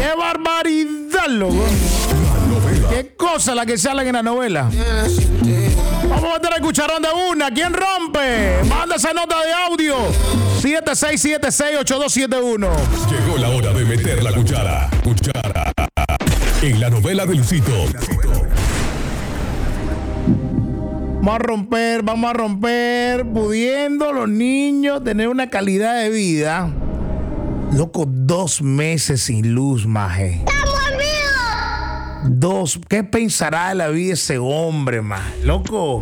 ¡Qué barbaridad, loco! ¡Qué cosa la que sale en la novela! Vamos a meter el cucharón de una. ¿Quién rompe? Manda esa nota de audio. 76768271. Llegó la hora de meter la cuchara. Cuchara. En la novela de Luisito. Vamos a romper, pudiendo los niños tener una calidad de vida. Loco, 2 meses sin luz, maje. ¿Qué pensará de la vida ese hombre, maje? Loco.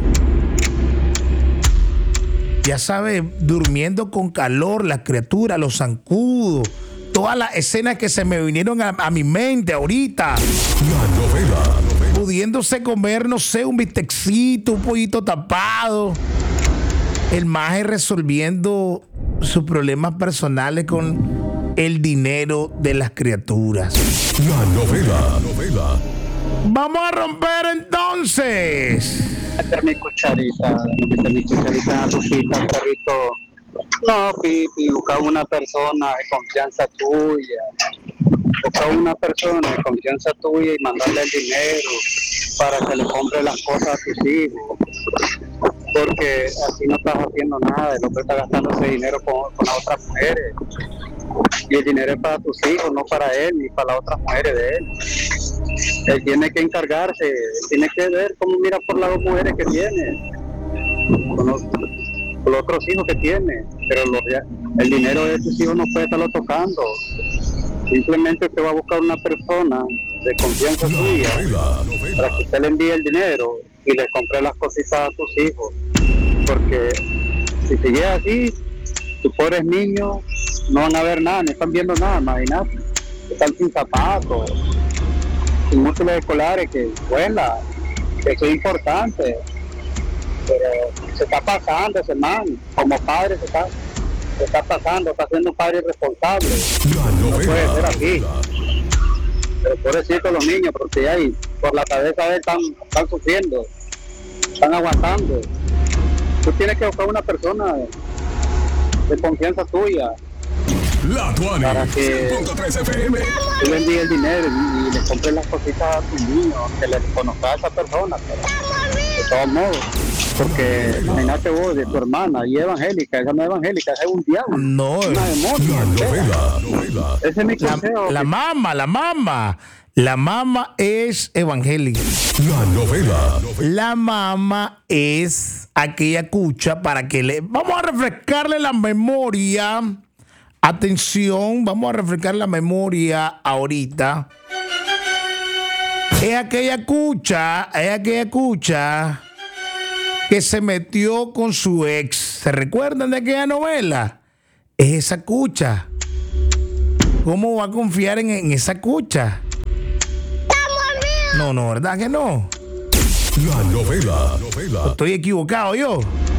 Ya sabes, durmiendo con calor, las criaturas, los zancudos, todas las escenas que se me vinieron a mi mente ahorita. La novela. Pudiéndose comer, no sé, un bistecito, un pollito tapado. El maje resolviendo sus problemas personales con el dinero de las criaturas. La novela. Vamos a romper entonces. Meter mi cucharita en la cosita, perrito. No, Pipi, busca una persona de confianza tuya. Busca una persona de confianza tuya y mandarle el dinero para que le compre las cosas a tus hijos. Porque así no estás haciendo nada, el hombre está gastando ese dinero con las otras mujeres. Y el dinero es para tus hijos, no para él, ni para las otras mujeres de él. Él tiene que encargarse, tiene que ver cómo mira por las 2 mujeres que tiene, con los otros hijos que tiene, pero el dinero de tus hijos no puede estarlo tocando. Simplemente usted va a buscar una persona de confianza suya para que usted le envíe el dinero y le compre las cositas a tus hijos, porque si sigue así, tus pobres niños no van a ver nada, no están viendo nada, imagínate, están sin zapatos, sin músculos escolares, que vuela, eso es importante, pero se está pasando ese man, como padre se está pasando, está siendo un padre irresponsable, no puede ser así, pero pobrecito los niños, porque ahí por la cabeza de él están sufriendo, están aguantando. Tú tienes que buscar una persona de confianza tuya para que tú le envíes el dinero y le compres las cositas a tu niño, que le conozcas a esa persona, pero de todos modos, porque imagínate vos de tu hermana y evangélica, esa no es evangélica, esa es un diablo, no, una demonia. Novela. Ese es mi consejo. La mamá es evangélica. La novela. La mamá es aquella cucha para que vamos a refrescarle la memoria. Atención, vamos a refrescar la memoria ahorita. Es aquella cucha que se metió con su ex. ¿Se recuerdan de aquella novela? Es esa cucha. ¿Cómo va a confiar en esa cucha? No, ¿verdad que no? La novela. Estoy equivocado yo.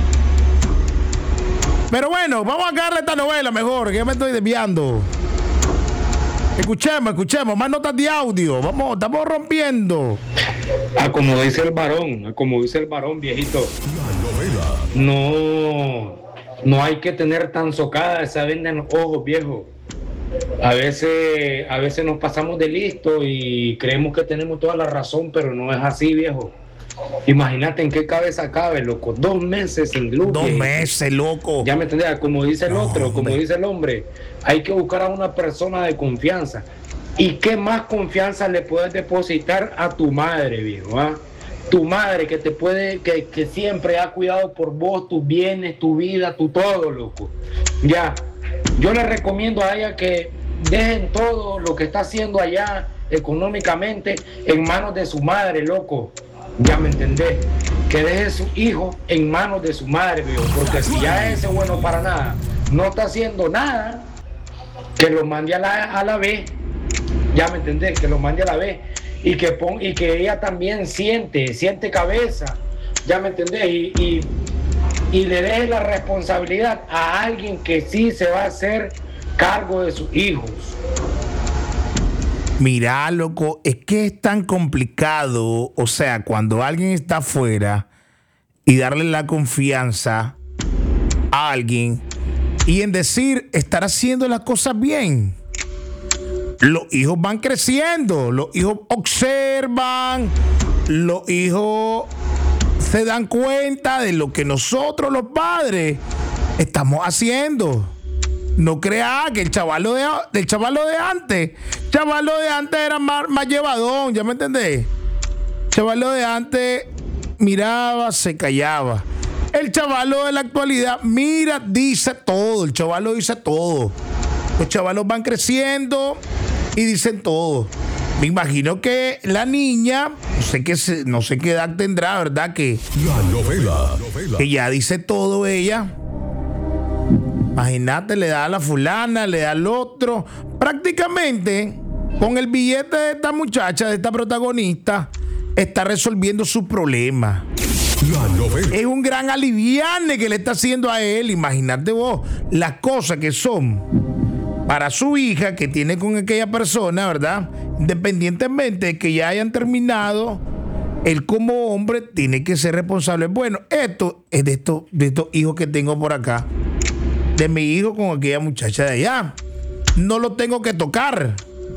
Pero bueno, vamos a darle esta novela mejor, que ya me estoy desviando. Escuchemos, más notas de audio. Estamos rompiendo. Como dice el varón, viejito. La novela. No hay que tener tan socada esa venda en los ojos, viejo. A veces nos pasamos de listo y creemos que tenemos toda la razón, pero no es así, viejo. Imagínate en qué cabeza cabe, loco. 2 meses sin luz. 2 meses, loco. Ya me entendés, como dice el otro, como dice el hombre, hay que buscar a una persona de confianza. ¿Y qué más confianza le puedes depositar a tu madre, viejo? ¿Ah? Tu madre que te puede, que siempre ha cuidado por vos, tus bienes, tu vida, tu todo, loco. Ya, yo le recomiendo a ella que dejen todo lo que está haciendo allá económicamente en manos de su madre, loco. Ya me entendés, que deje su hijo en manos de su madre, viejo, porque si ya ese bueno para nada no está haciendo nada, que lo mande a la vez, ya me entendés, que lo mande a la vez y que ella también siente cabeza, ya me entendés, y le deje la responsabilidad a alguien que sí se va a hacer cargo de sus hijos. Mira, loco, es que es tan complicado, o sea, cuando alguien está afuera y darle la confianza a alguien y en decir, estar haciendo las cosas bien. los hijos van creciendo, los hijos observan, los hijos se dan cuenta de lo que nosotros los padres estamos haciendo. No creas que el chavalo de antes era más llevadón, ¿ya me entendés? El chavalo de antes miraba, se callaba. El chavalo de la actualidad mira, dice todo. El chavalo dice todo. Los chavalos van creciendo y dicen todo. Me imagino que la niña, no sé qué edad tendrá, ¿verdad? Que La novela. que ya dice todo ella. Imagínate, le da a la fulana, le da al otro. Prácticamente, con el billete de esta muchacha, de esta protagonista, está resolviendo su problema. La novela. Es un gran aliviane que le está haciendo a él. Imagínate vos las cosas que son para su hija que tiene con aquella persona, ¿verdad? Independientemente de que ya hayan terminado, él como hombre tiene que ser responsable. Bueno, esto es de estos hijos que tengo por acá. De mi hijo con aquella muchacha de allá. No lo tengo que tocar.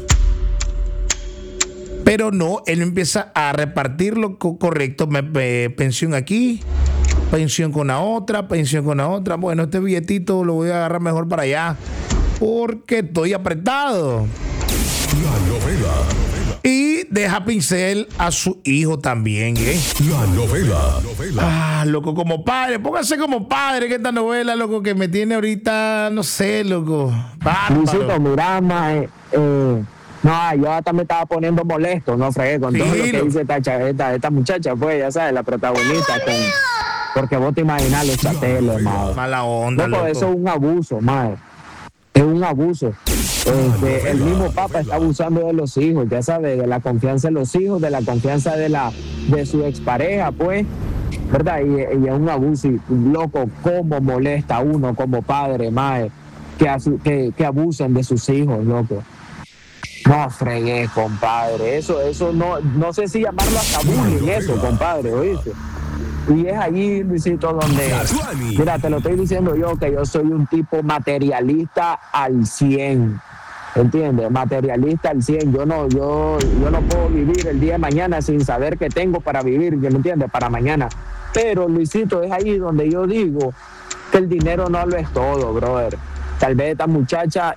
Pero no, él empieza a repartir lo correcto. Pensión aquí, pensión con la otra, pensión con la otra. Bueno, este billetito lo voy a agarrar mejor para allá porque estoy apretado. La novela. Y deja pincel a su hijo también, ¿eh? La novela. Ah, loco, como padre, póngase como padre que esta novela, loco, que me tiene ahorita, no sé, loco. Luisito, Bárbaro. mira, mae, no, yo hasta me estaba poniendo molesto, no fregué con todo lo que Tranquilo. dice esta muchacha, pues, ya sabes, la protagonista, porque vos te imaginas los chatelos, mae. Mala onda, Loco, loco. eso es un abuso, mae. Es un abuso. El mismo papá está abusando de los hijos, ya sabes, de la confianza de los hijos, de la confianza de su expareja, pues, ¿verdad? Y es un abuso. Y, loco, cómo molesta a uno como padre, mae, que abusen de sus hijos, loco. No fregué, compadre. Eso no sé si llamarlo hasta bullying, eso, compadre, ¿oíste? Y es allí, Luisito, donde, mira, te lo estoy diciendo yo, que yo soy un tipo materialista al 100, ¿entiendes? Materialista al 100. Yo no puedo vivir el día de mañana sin saber qué tengo para vivir, ¿me entiendes? Para mañana. Pero, Luisito, es ahí donde yo digo que el dinero no lo es todo, brother. Tal vez esta muchacha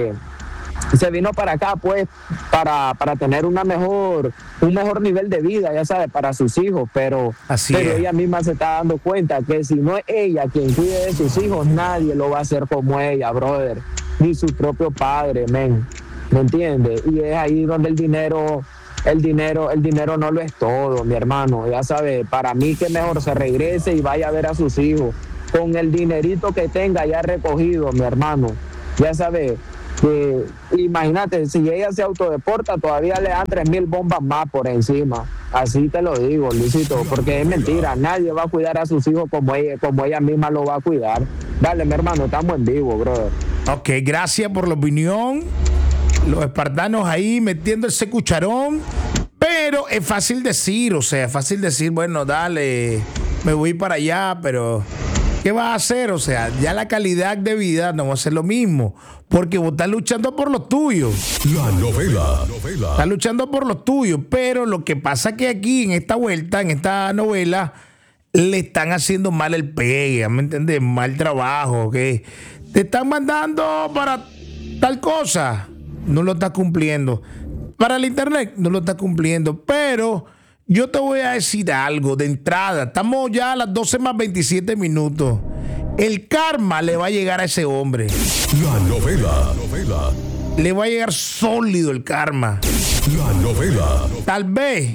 se vino para acá, pues, para tener un mejor nivel de vida, ya sabes, para sus hijos, pero Así es. ella misma se está dando cuenta que si no es ella quien cuide de sus hijos, nadie lo va a hacer como ella, brother, ni su propio padre, men, ¿me entiendes? Y es ahí donde el dinero no lo es todo, mi hermano, ya sabes, para mí que mejor se regrese y vaya a ver a sus hijos, con el dinerito que tenga ya recogido, mi hermano, ya sabes. Que imagínate, si ella se autodeporta, todavía le dan 3,000 bombas más por encima. Así te lo digo, Luisito, porque es mentira. Nadie va a cuidar a sus hijos como ella misma lo va a cuidar. Dale, mi hermano, estamos en vivo, brother. Ok, gracias por la opinión. Los espartanos ahí metiendo ese cucharón. Pero es fácil decir, bueno, dale, me voy para allá, pero ¿qué vas a hacer? O sea, ya la calidad de vida no va a ser lo mismo. Porque vos estás luchando por lo tuyo. La novela. Estás luchando por lo tuyo. Pero lo que pasa es que aquí, en esta vuelta, en esta novela, le están haciendo mal el pegue, ¿me entiendes? Mal trabajo, que te están mandando para tal cosa, no lo estás cumpliendo. Para el internet, no lo estás cumpliendo. Pero yo te voy a decir algo de entrada. Estamos ya a las 12 más 27 minutos. El karma le va a llegar a ese hombre. La novela. Le va a llegar sólido el karma. La novela. Tal vez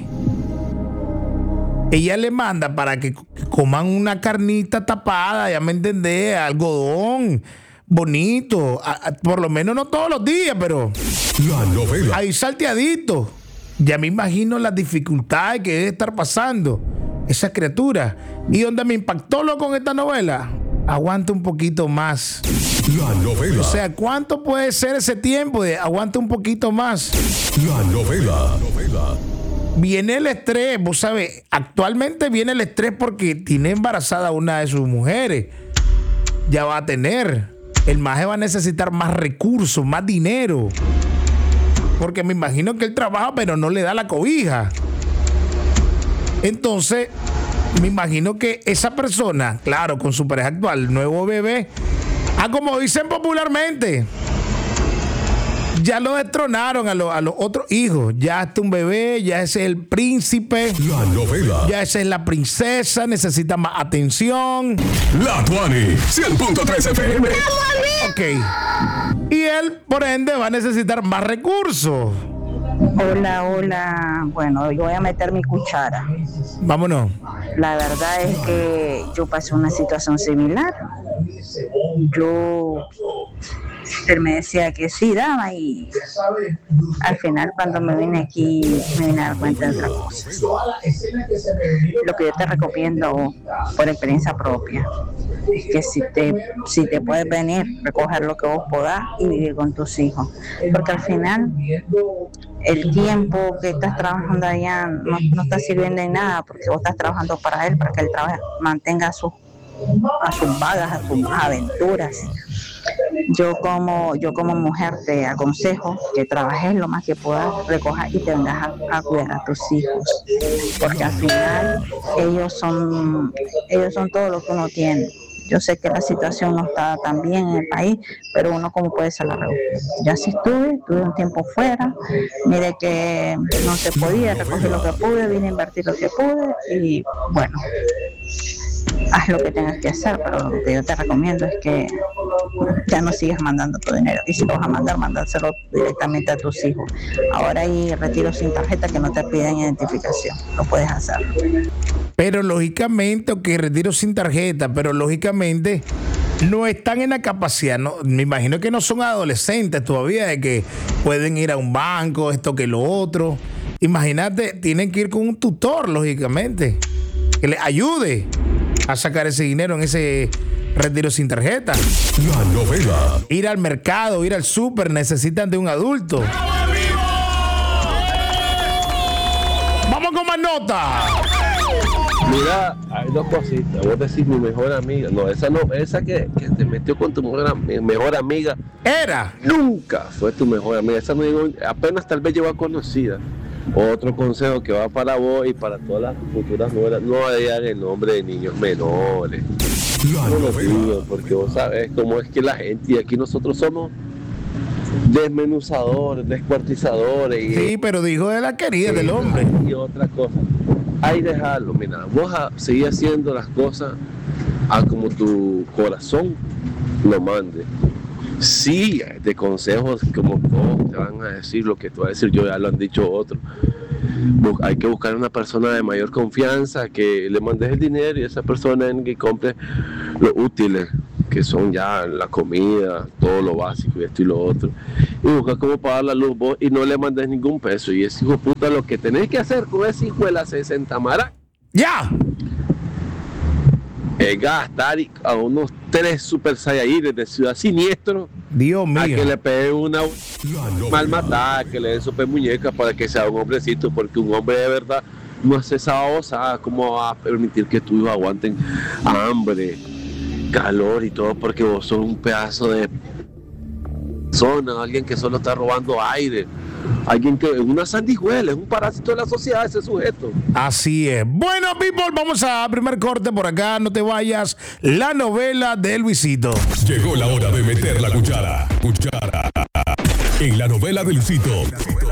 ella le manda para que coman una carnita tapada, ya me entendés, algodón bonito, por lo menos no todos los días, pero La novela. ahí salteadito. Ya me imagino las dificultades que debe estar pasando esa criatura. Y donde me impactó lo con esta novela, aguanta un poquito más. La novela. O sea, ¿cuánto puede ser ese tiempo de aguanta un poquito más? La novela. Viene el estrés, vos sabés, actualmente viene el estrés porque tiene embarazada una de sus mujeres. Ya va a tener. El maje va a necesitar más recursos, más dinero. porque me imagino que él trabaja, pero no le da la cobija. Entonces, me imagino que esa persona, claro, con su pareja actual, nuevo bebé, como dicen popularmente, ya lo destronaron a los otros hijos. Ya está un bebé, ya ese es el príncipe. La novela. Ya esa es la princesa, necesita más atención. La Tuani, 100.3 FM. Ok. Y él, por ende, va a necesitar más recursos. Hola. Bueno, yo voy a meter mi cuchara. Vámonos. La verdad es que yo pasé una situación similar. Él me decía que sí daba y al final cuando me vine aquí me vine a dar cuenta de otras cosas. Lo que yo te recomiendo por experiencia propia es que si te puedes venir, recoger lo que vos podás y vivir con tus hijos, porque al final el tiempo que estás trabajando allá no está sirviendo en nada, porque vos estás trabajando para él, para que él mantenga a sus vagas, a sus aventuras. Yo como mujer te aconsejo que trabajes lo más que puedas, recojas y te vengas a cuidar a tus hijos, porque al final ellos son todo lo que uno tiene. Yo sé que la situación no está tan bien en el país, pero uno como puede ser la revolución. Yo sí estuve un tiempo fuera, mire que no se podía, recogí lo que pude, vine a invertir lo que pude y bueno, haz lo que tengas que hacer, pero lo que yo te recomiendo es que ya no sigas mandando tu dinero, y si lo vas a mandar, mandárselo directamente a tus hijos. Ahora hay retiros sin tarjeta que no te piden identificación, lo puedes hacer. Pero lógicamente, retiro sin tarjeta, pero lógicamente no están en la capacidad, no, me imagino que no son adolescentes todavía, de que pueden ir a un banco, esto que lo otro. Imagínate, tienen que ir con un tutor, lógicamente, que les ayude a sacar ese dinero en ese retiro sin tarjeta. La novela. Ir al mercado, ir al súper, necesitan de un adulto. Vamos con más nota. Mira, hay dos cositas. Vos decís mi mejor amiga. No, esa que te metió con tu mejor amiga. Era. Nunca fue tu mejor amiga. Esa apenas tal vez llegó conocida. Otro consejo que va para vos y para todas las futuras nuevas: no digan el nombre de niños menores. No lo digo, porque vos sabés cómo es que la gente, y aquí nosotros somos desmenuzadores, descuartizadores. Sí, pero dijo de la querida del hombre. Y otra cosa, hay dejarlo, mira, vos seguís haciendo las cosas a como tu corazón lo mande. Sí, de consejos como todos te van a decir lo que tú vas a decir, yo ya lo han dicho otros. Hay que buscar una persona de mayor confianza, que le mandes el dinero y esa persona en que compre los útiles, que son ya la comida, todo lo básico y esto y lo otro. Y buscar cómo pagar la luz vos y no le mandes ningún peso. Y ese hijo de puta, lo que tenés que hacer con ese hijo de la 60 mara. ¡Ya! Es gastar a unos 3 super saiyajines de Ciudad Siniestro. Dios mío. A que le pegue una mal matada, que le den sopa de muñeca para que sea un hombrecito, porque un hombre de verdad no hace esa babosada. ¿Cómo va a permitir que tus hijos aguanten hambre, calor y todo? Porque vos sos un pedazo de persona, alguien que solo está robando aire. Alguien que una sanguijuela, es un parásito de la sociedad ese sujeto. Así es. Bueno, people, vamos a primer corte por acá. No te vayas. La novela de Luisito. Llegó la hora de meter la cuchara. En la novela de Luisito.